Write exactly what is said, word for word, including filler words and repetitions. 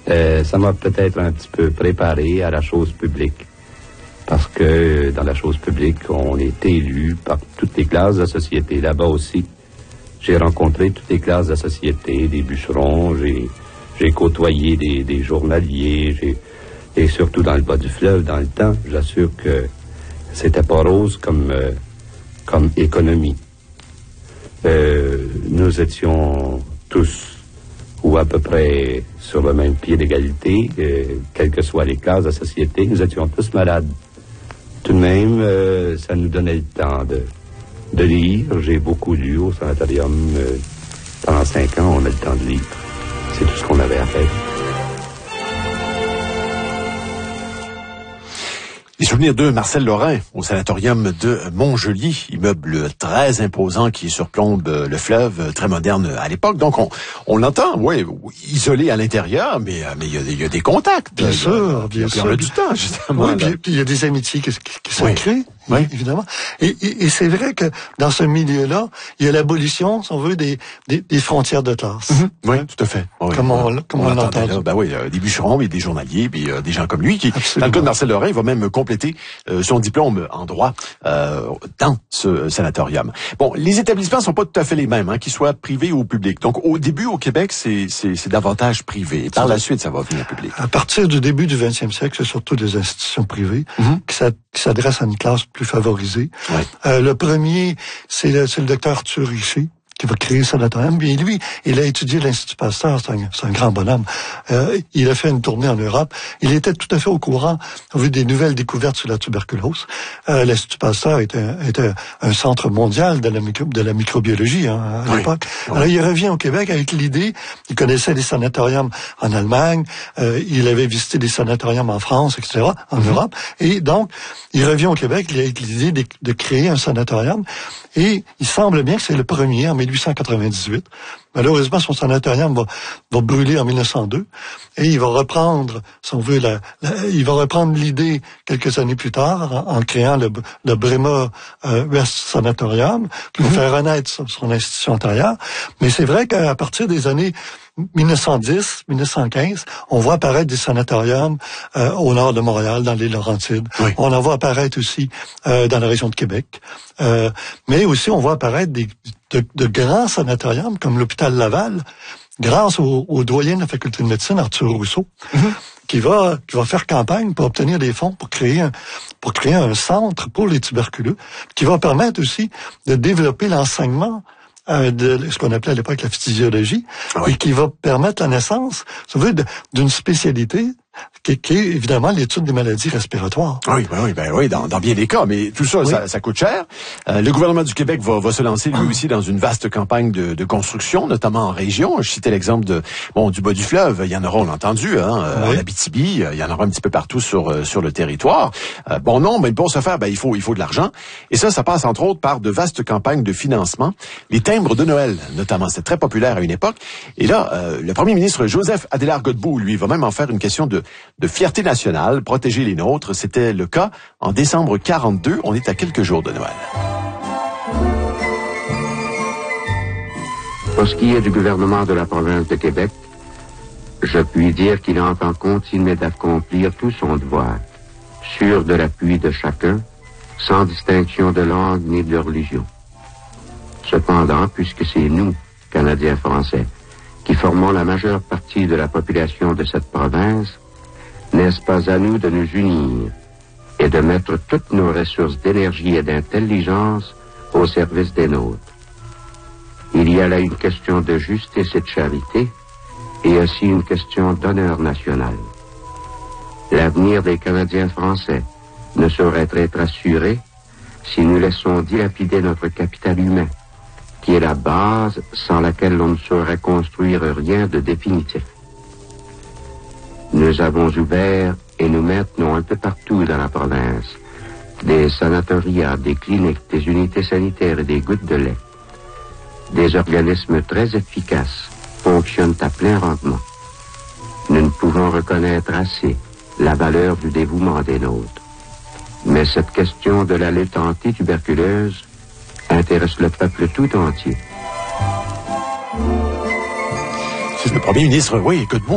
Euh, ça m'a peut-être un petit peu préparé à la chose publique. Parce que dans la chose publique, on est élu par toutes les classes de la société. Là-bas aussi, j'ai rencontré toutes les classes de la société, des bûcherons, j'ai, j'ai côtoyé des, des journaliers, j'ai, et surtout dans le bas du fleuve, dans le temps, j'assure que c'était pas rose comme, euh, comme économie. Euh, nous étions tous, ou à peu près sur le même pied d'égalité, euh, quelles que soient les classes de la société, nous étions tous malades. Tout de même, euh, ça nous donnait le temps de, de lire. J'ai beaucoup lu au sanatorium. Euh, pendant cinq ans, on a le temps de lire. C'est tout ce qu'on avait à faire. Les souvenirs de Marcel Lorrain au sanatorium de Montjoli, immeuble très imposant qui surplombe le fleuve, très moderne à l'époque. Donc on, on l'entend, oui, isolé à l'intérieur, mais mais il y a, il y a des contacts. Bien sûr, bien sûr. Il y a du temps, justement. Oui, puis, puis il y a des amitiés qui, qui, qui se oui. créent. Oui. Évidemment. Et, et, et c'est vrai que dans ce milieu-là, il y a l'abolition, si on veut, des, des, des frontières de classe. Mm-hmm. Oui, tout à fait. Oui. Comme on, comme on, on l'entend. Ben oui, euh, des bûcherons, mais des journaliers, puis euh, des gens comme lui qui, Absolument. Dans le cas de Marcel Lorrain, il va même compléter euh, son diplôme en droit euh, dans ce sanatorium. Bon, les établissements sont pas tout à fait les mêmes, hein, qu'ils soient privés ou publics. Donc, au début, au Québec, c'est, c'est, c'est davantage privé. Et par la suite, ça va venir public. À partir du début du vingtième siècle, c'est surtout des institutions privées mm-hmm. qui, s'ad- qui s'adressent à une classe plus favorisée. Ouais. Euh, le premier, c'est le, c'est le docteur Arthur Richer, qui va créer le sanatorium. Bien, lui, il a étudié l'Institut Pasteur, c'est un, c'est un grand bonhomme. Euh, il a fait une tournée en Europe. Il était tout à fait au courant, au vu des nouvelles découvertes sur la tuberculose. Euh, L'Institut Pasteur était, était un centre mondial de la, micro, de la microbiologie hein, à oui. l'époque. Oui. Alors, il revient au Québec avec l'idée, il connaissait les sanatoriums en Allemagne, euh, il avait visité des sanatoriums en France, et cetera, en mm-hmm. Europe. Et donc, il revient au Québec avec l'idée de, de créer un sanatorium. Et il semble bien que c'est le premier en dix-huit cent quatre-vingt-dix-huit. Malheureusement, son sanatorium va, va brûler en mille neuf cent deux et il va reprendre, si on veut, la, la, il va reprendre l'idée quelques années plus tard en, en créant le, le Brema euh, West Sanatorium qui va mm-hmm. faire renaître son, son institution antérieure. Mais c'est vrai qu'à partir des années mille neuf cent dix, mille neuf cent quinze, on voit apparaître des sanatoriums euh, au nord de Montréal, dans les Laurentides. Oui. On en voit apparaître aussi euh, dans la région de Québec. Euh, mais aussi, on voit apparaître des, de, de grands sanatoriums, comme l'hôpital Laval, grâce au, au doyen de la faculté de médecine, Arthur Rousseau, mm-hmm. qui va qui va faire campagne pour obtenir des fonds pour créer un, pour créer un centre pour les tuberculeux, qui va permettre aussi de développer l'enseignement de ce qu'on appelait à l'époque la physiologie, oui. et qui va permettre la naissance, ça veut dire, d'une spécialité qui, qui est évidemment l'étude des maladies respiratoires. Oui, ben oui, ben oui, dans, dans bien des cas, mais tout ça, oui. ça, ça coûte cher. Euh, le gouvernement du Québec va, va se lancer lui aussi dans une vaste campagne de, de construction, notamment en région. Je citais l'exemple de bon du bas du fleuve, il y en aura, on l'a entendu, hein, oui. en Abitibi, il y en aura un petit peu partout sur sur le territoire. Euh, bon non, mais pour ce faire, ben il faut il faut de l'argent. Et ça, ça passe entre autres par de vastes campagnes de financement. Les timbres de Noël, notamment, c'est très populaire à une époque. Et là, euh, le premier ministre Joseph Adélard-Godbout, lui, va même en faire une question de de fierté nationale, protéger les nôtres. C'était le cas en décembre quarante-deux. On est à quelques jours de Noël. Pour ce qui est du gouvernement de la province de Québec, je puis dire qu'il entend continuer d'accomplir tout son devoir, sûr de l'appui de chacun, sans distinction de langue ni de religion. Cependant, puisque c'est nous, Canadiens français, qui formons la majeure partie de la population de cette province, n'est-ce pas à nous de nous unir et de mettre toutes nos ressources d'énergie et d'intelligence au service des nôtres? Il y a là une question de justice et de charité, et aussi une question d'honneur national. L'avenir des Canadiens français ne saurait être assuré si nous laissons dilapider notre capital humain, qui est la base sans laquelle on ne saurait construire rien de définitif. Nous avons ouvert et nous maintenons un peu partout dans la province des sanatoriats, des cliniques, des unités sanitaires et des gouttes de lait. Des organismes très efficaces fonctionnent à plein rendement. Nous ne pouvons reconnaître assez la valeur du dévouement des nôtres. Mais cette question de la lutte anti-tuberculeuse intéresse le peuple tout entier. C'est le premier ministre, oui, Godbout.